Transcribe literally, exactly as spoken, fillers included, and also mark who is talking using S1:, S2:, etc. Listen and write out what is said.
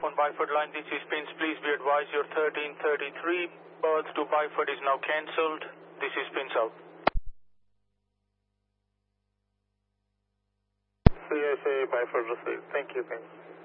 S1: on Byford line, this is Pins. Please be advised your thirteen thirty-three berth to Byford is now cancelled. This is Pins out.
S2: C S A Byford received. Thank you, Pins.